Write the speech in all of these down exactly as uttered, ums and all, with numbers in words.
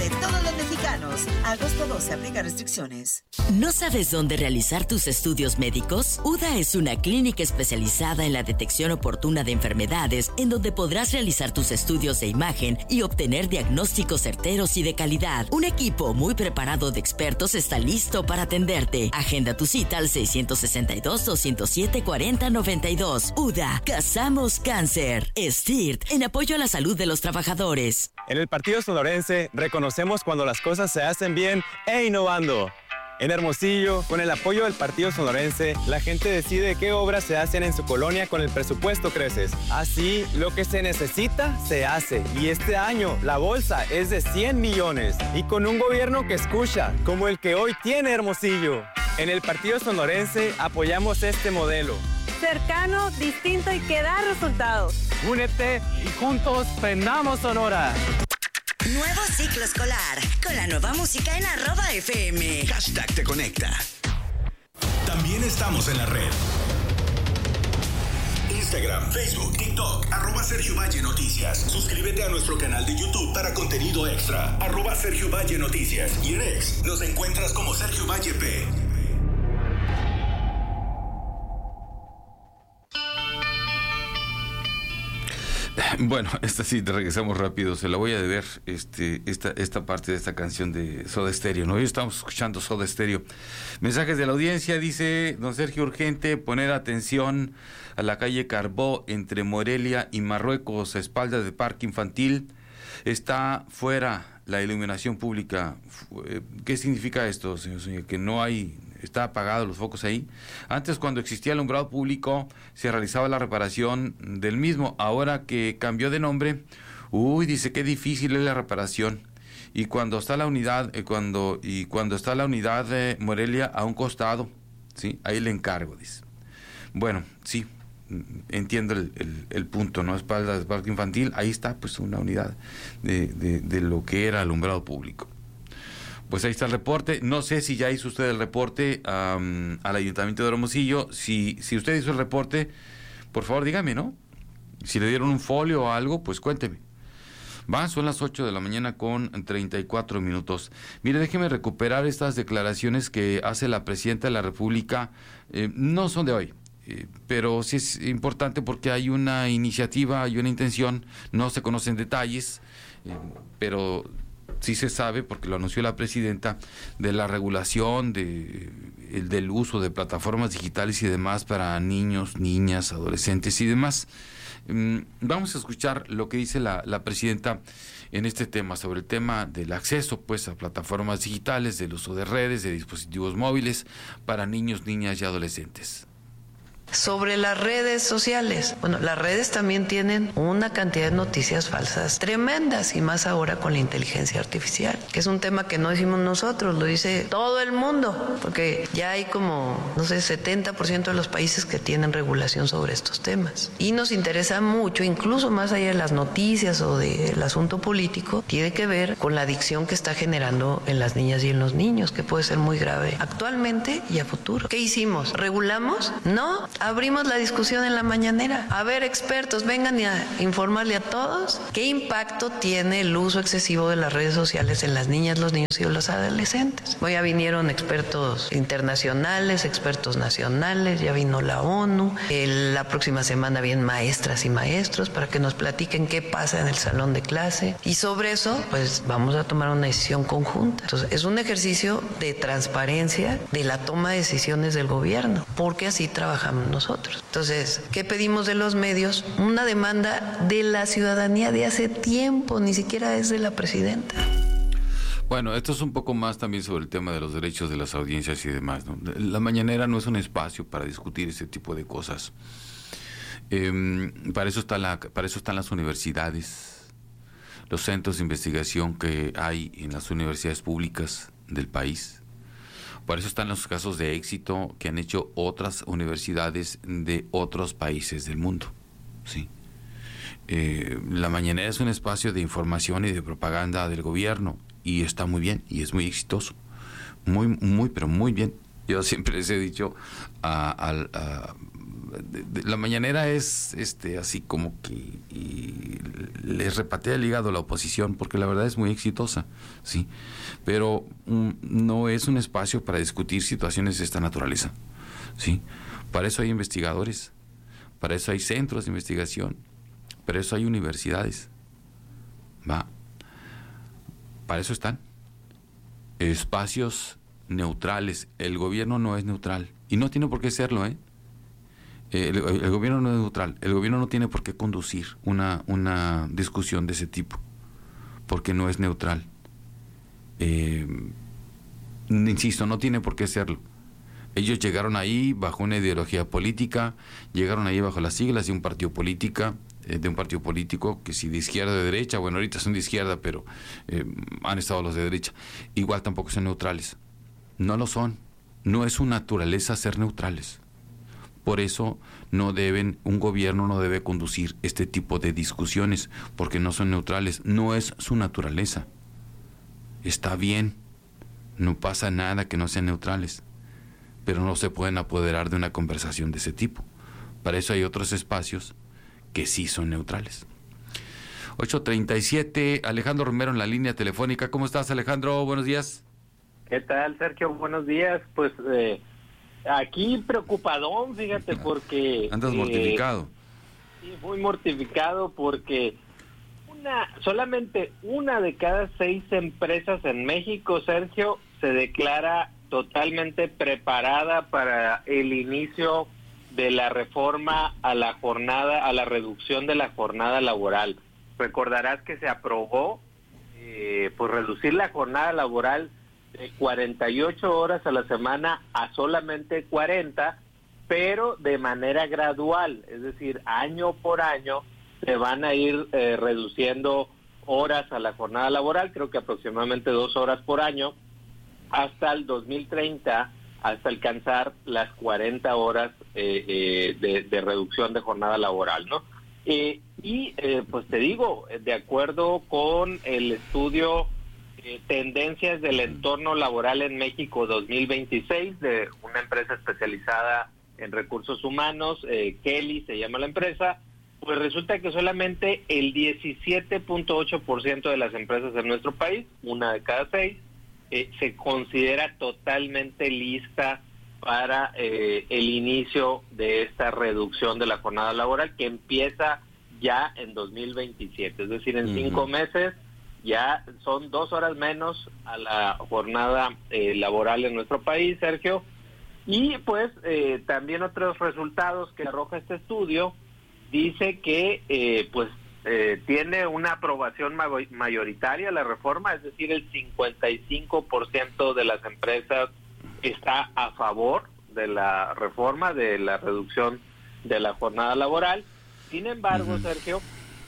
de todos los mexicanos. Agosto doce, aplica restricciones. ¿No sabes dónde realizar tus estudios médicos? U D A es una clínica especializada en la detección oportuna de enfermedades, en donde podrás realizar tus estudios de imagen y obtener diagnósticos certeros y de calidad. Un equipo muy preparado de expertos está listo para atenderte. Agenda tu cita al seiscientos sesenta y dos, doscientos siete, cuarenta, noventa y dos. U D A, Cazamos Cáncer. S T I R T, en apoyo a la salud de los trabajadores. En el Partido Sonorense reconocemos cuando las cosas se hacen bien e innovando. En Hermosillo, con el apoyo del Partido Sonorense, la gente decide qué obras se hacen en su colonia con el presupuesto Creces. Así, lo que se necesita, se hace. Y este año, la bolsa es de cien millones. Y con un gobierno que escucha, como el que hoy tiene Hermosillo. En el Partido Sonorense apoyamos este modelo. Cercano, distinto y que da resultados. Únete y juntos prendamos Sonora. Nuevo ciclo escolar, con la nueva música en arroba F M. Hashtag te conecta. También estamos en la red. Instagram, Facebook, TikTok, arroba Sergio Valle Noticias. Suscríbete a nuestro canal de YouTube para contenido extra, arroba Sergio Valle Noticias. Y en X nos encuentras como Sergio Valle P. Bueno, esta sí, regresamos rápido, se la voy a deber este, esta, esta parte de esta canción de Soda Stereo, ¿no? Hoy estamos escuchando Soda Stereo. Mensajes de la audiencia, dice don Sergio, urgente poner atención a la calle Carbó entre Morelia y Marruecos, a espaldas de Parque Infantil. Está fuera la iluminación pública. ¿Qué significa esto, señor? señor? Que no hay... Está apagado los focos ahí. Antes, cuando existía el alumbrado público, se realizaba la reparación del mismo. Ahora que cambió de nombre, uy, dice qué difícil es la reparación. Y cuando está la unidad, eh, cuando y cuando está la unidad de Morelia a un costado, sí, ahí le encargo, dice. Bueno, sí, entiendo el, el, el punto, ¿no? Espaldas del Parque Infantil, ahí está, pues, una unidad de, de, de lo que era alumbrado público. Pues ahí está el reporte. No sé si ya hizo usted el reporte um, al Ayuntamiento de Hermosillo. Si, si usted hizo el reporte, por favor dígame, ¿no? Si le dieron un folio o algo, pues cuénteme. Va, son las ocho de la mañana con treinta y cuatro minutos. Mire, déjeme recuperar estas declaraciones que hace la Presidenta de la República. Eh, no son de hoy, eh, pero sí es importante porque hay una iniciativa, hay una intención, no se conocen detalles, eh, pero... sí se sabe, porque lo anunció la presidenta, de la regulación de, el, del uso de plataformas digitales y demás para niños, niñas, adolescentes y demás. Mm, vamos a escuchar lo que dice la, la presidenta en este tema, sobre el tema del acceso pues a plataformas digitales, del uso de redes, de dispositivos móviles para niños, niñas y adolescentes. Sobre las redes sociales, bueno, las redes también tienen una cantidad de noticias falsas tremendas, y más ahora con la inteligencia artificial, que es un tema que no decimos nosotros, lo dice todo el mundo, porque ya hay como, no sé, setenta por ciento de los países que tienen regulación sobre estos temas. Y nos interesa mucho, incluso más allá de las noticias o del asunto político, tiene que ver con la adicción que está generando en las niñas y en los niños, que puede ser muy grave actualmente y a futuro. ¿Qué hicimos? ¿Regulamos? No. Abrimos la discusión en la mañanera. A ver, expertos, vengan a informarle a todos qué impacto tiene el uso excesivo de las redes sociales en las niñas, los niños y los adolescentes. Hoy ya vinieron expertos internacionales, expertos nacionales, ya vino la ONU. El, la próxima semana vienen maestras y maestros para que nos platiquen qué pasa en el salón de clase. Y sobre eso, pues vamos a tomar una decisión conjunta. Entonces, es un ejercicio de transparencia de la toma de decisiones del gobierno, porque así trabajamos nosotros. Entonces, ¿qué pedimos de los medios? Una demanda de la ciudadanía de hace tiempo, ni siquiera es de la presidenta. Bueno, esto es un poco más también sobre el tema de los derechos de las audiencias y demás, ¿no? La mañanera no es un espacio para discutir ese tipo de cosas. Eh, para eso está la, para eso están las universidades, los centros de investigación que hay en las universidades públicas del país. Por eso están los casos de éxito que han hecho otras universidades de otros países del mundo, ¿sí? Eh, la mañanera es un espacio de información y de propaganda del gobierno, y está muy bien, y es muy exitoso, muy, muy, pero muy bien. Yo siempre les he dicho, a, a, a, de, de, la mañanera es este así como que y les repatea el hígado a la oposición, porque la verdad es muy exitosa, sí, pero um, no es un espacio para discutir situaciones de esta naturaleza, sí. Para eso hay investigadores, para eso hay centros de investigación, para eso hay universidades, va, para eso están espacios neutrales. El gobierno no es neutral y no tiene por qué serlo, ¿eh? El, el, el gobierno no es neutral. El gobierno no tiene por qué conducir una, una discusión de ese tipo, porque no es neutral. Eh, insisto, no tiene por qué serlo. Ellos llegaron ahí bajo una ideología política, llegaron ahí bajo las siglas de un partido política, eh, de un partido político que si de izquierda o de derecha, bueno, ahorita son de izquierda, pero eh, han estado los de derecha, igual tampoco son neutrales. No lo son. No es su naturaleza ser neutrales. Por eso no deben, un gobierno no debe conducir este tipo de discusiones, porque no son neutrales. No es su naturaleza. Está bien, no pasa nada que no sean neutrales, pero no se pueden apoderar de una conversación de ese tipo. Para eso hay otros espacios que sí son neutrales. ocho treinta y siete, Alejandro Romero en la línea telefónica. ¿Cómo estás, Alejandro? Buenos días. ¿Qué tal, Sergio? Buenos días. Pues eh, aquí preocupadón, fíjate, porque... Andas eh, mortificado. Sí, muy mortificado porque una solamente una de cada seis empresas en México, Sergio, se declara totalmente preparada para el inicio de la reforma a la jornada, a la reducción de la jornada laboral. Recordarás que se aprobó eh, pues reducir la jornada laboral de cuarenta y ocho horas a la semana a solamente cuarenta, pero de manera gradual, es decir, año por año se van a ir eh, reduciendo horas a la jornada laboral, creo que aproximadamente dos horas por año, hasta el dos mil treinta, hasta alcanzar las cuarenta horas eh, eh, de, de reducción de jornada laboral, ¿no? Eh, y eh, pues te digo, de acuerdo con el estudio Eh, Tendencias del Entorno Laboral en México dos mil veintiséis de una empresa especializada en recursos humanos, eh, Kelly se llama la empresa, pues resulta que solamente el diecisiete punto ocho por ciento de las empresas en nuestro país, una de cada seis, eh, se considera totalmente lista para eh, el inicio de esta reducción de la jornada laboral que empieza ya en dos mil veintisiete, es decir, en uh-huh. cinco meses ya son dos horas menos a la jornada eh, laboral en nuestro país, Sergio. Y pues eh, también otros resultados que arroja este estudio, dice que eh, pues eh, tiene una aprobación ma- mayoritaria la reforma, es decir, el cincuenta y cinco por ciento de las empresas está a favor de la reforma, de la reducción de la jornada laboral. Sin embargo, uh-huh. Sergio,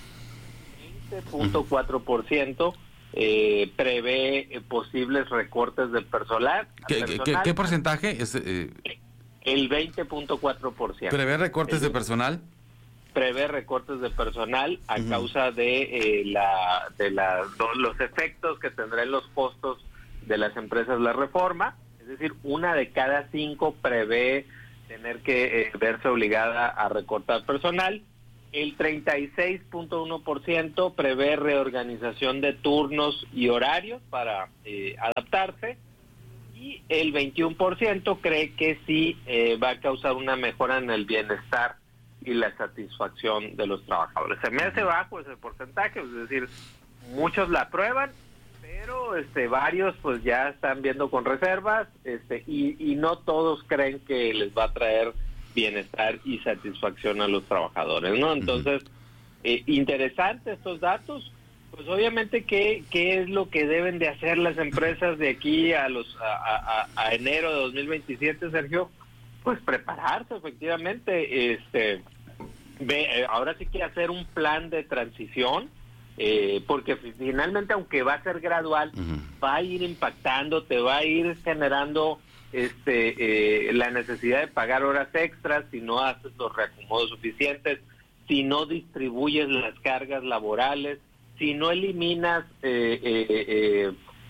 veinte punto cuatro por ciento eh, prevé eh, posibles recortes de personal. ¿Qué, personal. ¿qué, qué porcentaje? Es, eh... El veinte punto cuatro por ciento. ¿Prevé recortes el, de personal? Prevé recortes de personal a uh-huh. causa de eh, la de la, los efectos que tendrá en los costos de las empresas la reforma. Es decir, una de cada cinco prevé tener que eh, verse obligada a recortar personal. El treinta y seis punto uno por ciento prevé reorganización de turnos y horarios para eh, adaptarse, y el veintiuno por ciento cree que sí eh, va a causar una mejora en el bienestar y la satisfacción de los trabajadores. Se me hace bajo ese porcentaje, es decir, muchos la aprueban, pero este varios pues ya están viendo con reservas, este y, y no todos creen que les va a traer bienestar y satisfacción a los trabajadores, ¿no? Entonces, eh, interesante estos datos. Pues obviamente, ¿qué, qué es lo que deben de hacer las empresas de aquí a los a, a, a enero de dos mil veintisiete, Sergio? Pues prepararse, efectivamente. Este, ve, ahora sí que hacer un plan de transición, eh, porque finalmente, aunque va a ser gradual, uh-huh. va a ir impactando, te va a ir generando este eh, la necesidad de pagar horas extras si no haces los reacomodos suficientes, si no distribuyes las cargas laborales, si no eliminas eh, eh, eh,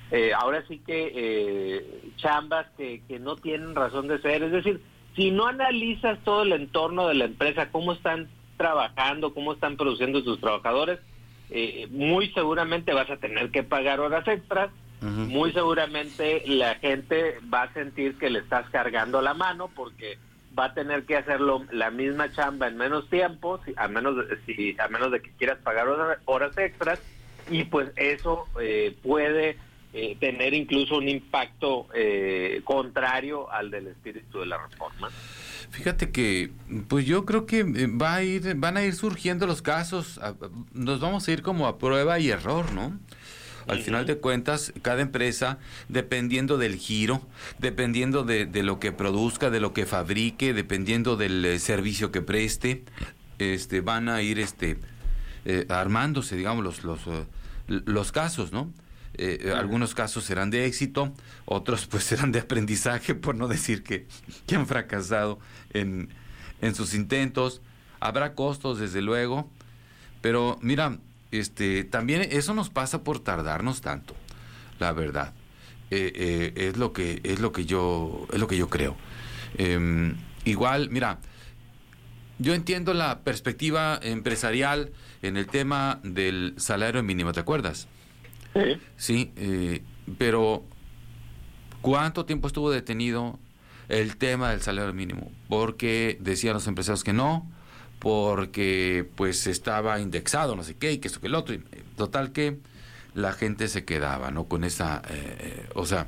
eh, ahora sí que eh, chambas que, que no tienen razón de ser. Es decir, si no analizas todo el entorno de la empresa, cómo están trabajando, cómo están produciendo sus trabajadores, eh, muy seguramente vas a tener que pagar horas extras, uh-huh. Muy seguramente la gente va a sentir que le estás cargando la mano porque va a tener que hacerlo la misma chamba en menos tiempo, si, a menos de, si, a menos de que quieras pagar horas, horas extras, y pues eso eh, puede eh, tener incluso un impacto eh, contrario al del espíritu de la reforma. Fíjate que, pues yo creo que va a ir, van a ir surgiendo los casos, nos vamos a ir como a prueba y error, ¿no? Al uh-huh. final de cuentas, cada empresa, dependiendo del giro, dependiendo de, de lo que produzca, de lo que fabrique, dependiendo del eh, servicio que preste, este, van a ir este, eh, armándose, digamos, los, los, uh, los casos, ¿no? Eh, uh-huh. Algunos casos serán de éxito, otros pues serán de aprendizaje, por no decir que, que han fracasado en, en sus intentos. Habrá costos, desde luego, pero mira, este, también eso nos pasa por tardarnos tanto, la verdad. Eh, eh, es lo que es lo que yo es lo que yo creo. Eh, igual, mira, yo entiendo la perspectiva empresarial en el tema del salario mínimo, ¿te acuerdas? Sí. Sí, eh, pero ¿cuánto tiempo estuvo detenido el tema del salario mínimo? Porque decían los empresarios que no, porque pues estaba indexado, no sé qué, y que esto que el otro. Y, total que la gente se quedaba, ¿no? Con esa, eh, o sea,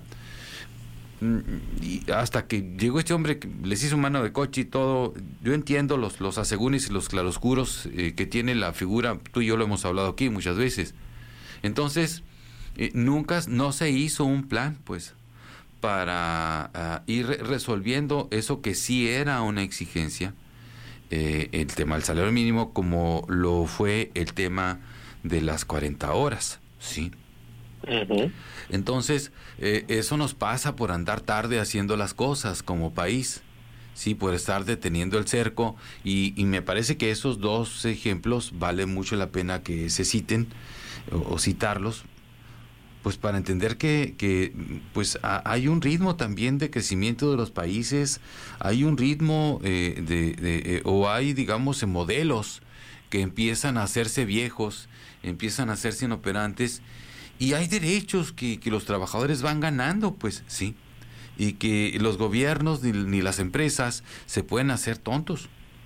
y hasta que llegó este hombre que les hizo mano de coche y todo. Yo entiendo los, los asegúnes y los claroscuros eh, que tiene la figura, tú y yo lo hemos hablado aquí muchas veces. Entonces, eh, nunca, no se hizo un plan, pues, para uh, ir resolviendo eso que sí era una exigencia, eh, el tema del salario mínimo, como lo fue el tema de las cuarenta horas, ¿sí? Uh-huh. Entonces, eh, eso nos pasa por andar tarde haciendo las cosas como país, sí, por estar deteniendo el cerco, y, y me parece que esos dos ejemplos vale mucho la pena que se citen o, o citarlos, pues para entender que, que pues a, hay un ritmo también de crecimiento de los países, hay un ritmo eh, de, de eh, o hay, digamos, modelos que empiezan a hacerse viejos, empiezan a hacerse inoperantes, y hay derechos que, que los trabajadores van ganando, pues sí, y que los gobiernos ni, ni las empresas se pueden hacer tontos.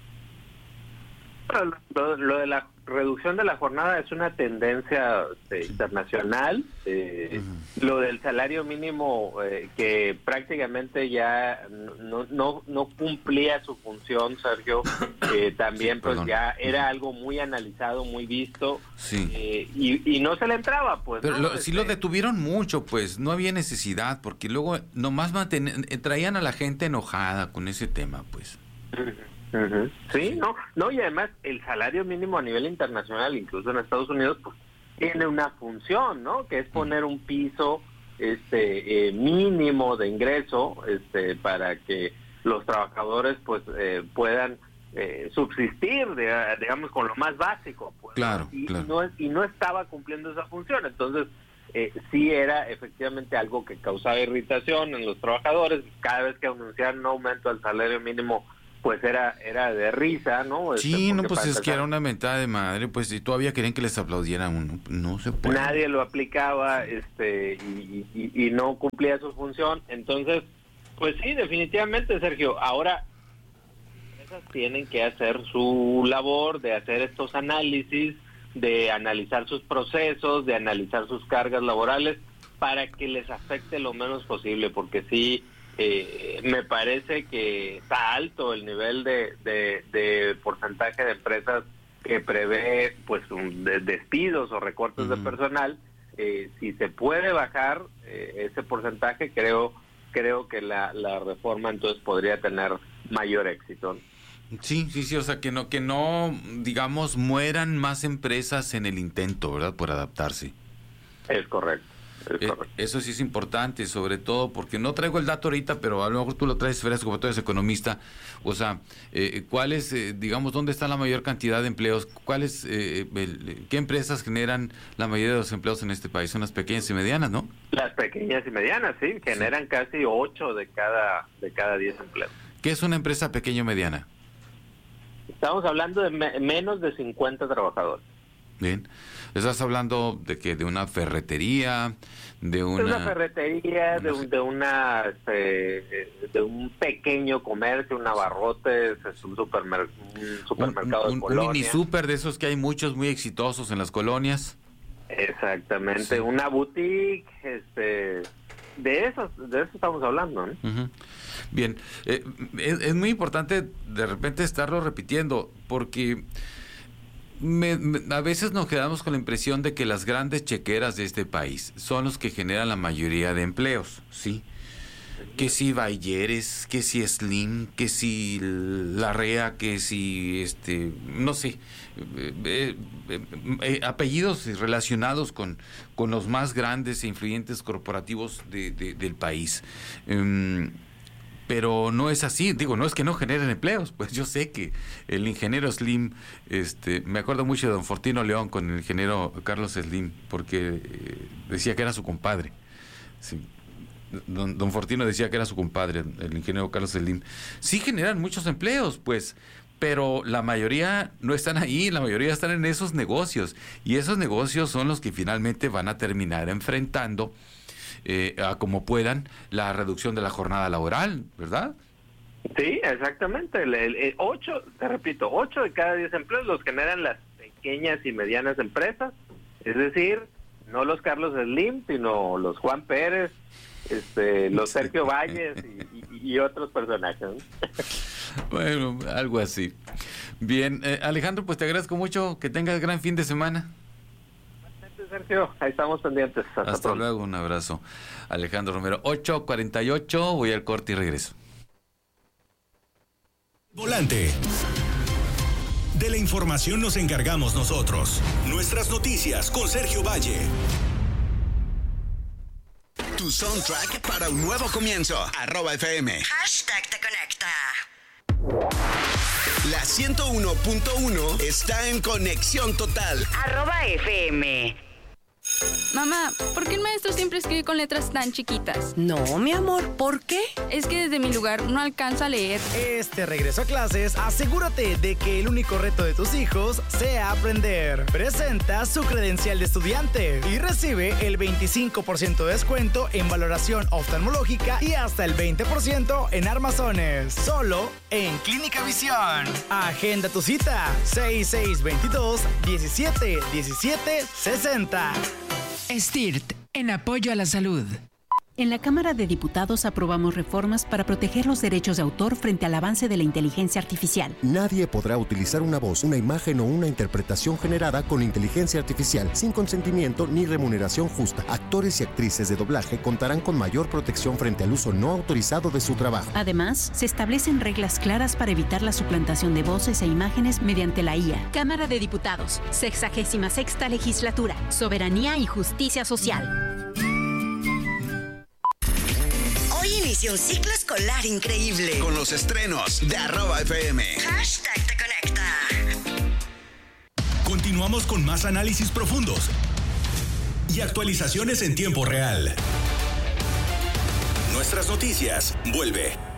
Lo, lo de la reducción de la jornada es una tendencia eh, internacional. Eh, uh-huh. Lo del salario mínimo, eh, que prácticamente ya no, no, no cumplía su función, Sergio, eh, también sí, pues perdón. Ya era algo muy analizado, muy visto, sí. eh, y, y no se le entraba, pues. Pero ¿no? lo, este... sí lo detuvieron mucho, pues, no había necesidad, porque luego nomás manten, traían a la gente enojada con ese tema, pues. Uh-huh. Uh-huh. Sí, no, no, y además el salario mínimo a nivel internacional, incluso en Estados Unidos, pues tiene una función, ¿no? Que es poner un piso este eh, mínimo de ingreso este para que los trabajadores pues eh, puedan eh, subsistir, de, digamos, con lo más básico, pues. Claro, y, claro. Y no, y no estaba cumpliendo esa función, entonces eh, sí era efectivamente algo que causaba irritación en los trabajadores. Cada vez que anunciaban un aumento al salario mínimo, pues era era de risa, ¿no? Sí, este, no, pues es empezar, que era una mentada de madre, pues y todavía querían que les aplaudieran uno, no se puede. Nadie lo aplicaba, este, y, y, y no cumplía su función, entonces, pues sí, definitivamente, Sergio, ahora esas tienen que hacer su labor de hacer estos análisis, de analizar sus procesos, de analizar sus cargas laborales, para que les afecte lo menos posible, porque sí, Eh, me parece que está alto el nivel de, de, de porcentaje de empresas que prevé pues un, de, despidos o recortes uh-huh. de personal. Eh, si se puede bajar eh, ese porcentaje, creo creo que la, la reforma entonces podría tener mayor éxito. Sí, sí, sí, o sea, que no, que no, digamos, mueran más empresas en el intento, ¿verdad?, por adaptarse. Es correcto. Eh, eso sí es importante, sobre todo porque no traigo el dato ahorita, pero a lo mejor tú lo traes, Fresco, como tú eres economista. O sea, eh, ¿cuál es, eh, digamos, dónde está la mayor cantidad de empleos? ¿Cuáles, eh, el, qué empresas generan la mayoría de los empleos en este país? Son las pequeñas y medianas, ¿no? Las pequeñas Pequeñas y medianas, sí, generan casi ocho de cada de cada diez empleos. ¿Qué es una empresa pequeña o mediana? Estamos hablando de me- menos de cincuenta trabajadores. Bien. ¿Estás hablando de que de una ferretería, de una... De una ferretería, de, no sé. un, de una este, de un pequeño comercio, un abarrotes, es un, supermer- un supermercado un, un, de colonia. un mini super de esos que hay muchos muy exitosos en las colonias? Exactamente, Sí. una boutique, este, de eso, de eso estamos hablando, ¿no? Uh-huh. Bien, eh, es, es muy importante de repente estarlo repitiendo, porque me, me, a veces nos quedamos con la impresión de que las grandes chequeras de este país son los que generan la mayoría de empleos, ¿sí? Que si Bayeres, que si Slim, que si Larrea, que si, este, no sé, eh, eh, eh, apellidos relacionados con, con los más grandes e influyentes corporativos de, de, del país. Um, pero no es así, digo, no es que no generen empleos, pues yo sé que el ingeniero Slim, este, me acuerdo mucho de don Fortino León con el ingeniero Carlos Slim, porque eh, decía que era su compadre, sí. Don, don Fortino decía que era su compadre, el ingeniero Carlos Slim. Sí generan muchos empleos, pues, pero la mayoría no están ahí, la mayoría están en esos negocios, y esos negocios son los que finalmente van a terminar enfrentando eh, a como puedan la reducción de la jornada laboral, ¿verdad? Sí, exactamente. El, el, el ocho, te repito, ocho de cada diez empleos los generan las pequeñas y medianas empresas, es decir, no los Carlos Slim, sino los Juan Pérez, este, los Sergio Valles y, y, y otros personajes. Bueno, algo así. Bien, eh, Alejandro, pues te agradezco mucho, que tengas gran fin de semana. Sergio, ahí estamos pendientes. Hasta, Hasta pronto. luego, un abrazo. Alejandro Romero, ocho cuarenta y ocho, voy al corte y regreso. Volante. De la información nos encargamos nosotros. Nuestras noticias con Sergio Valle. Tu soundtrack para un nuevo comienzo. Arroba F M. Hashtag te conecta. La ciento uno punto uno está en conexión total. Arroba F M. Mamá, ¿por qué el maestro siempre escribe con letras tan chiquitas? No, mi amor, ¿por qué? Es que desde mi lugar no alcanzo a leer. Este regreso a clases, asegúrate de que el único reto de tus hijos sea aprender. Presenta su credencial de estudiante y recibe el veinticinco por ciento de descuento en valoración oftalmológica y hasta el veinte por ciento en armazones. Solo en Clínica Visión. Agenda tu cita seis seis veintidós diecisiete diecisiete sesenta. STIRT, en apoyo a la salud. En la Cámara de Diputados aprobamos reformas para proteger los derechos de autor frente al avance de la inteligencia artificial. Nadie podrá utilizar una voz, una imagen o una interpretación generada con inteligencia artificial sin consentimiento ni remuneración justa. Actores y actrices de doblaje contarán con mayor protección frente al uso no autorizado de su trabajo. Además, se establecen reglas claras para evitar la suplantación de voces e imágenes mediante la I A. Cámara de Diputados, sexagésima sexta legislatura, soberanía y justicia social. Inicia un ciclo escolar increíble. Con los estrenos de arroba F M. Hashtag te conecta. Continuamos con más análisis profundos y actualizaciones en tiempo real. Nuestras noticias. Vuelve.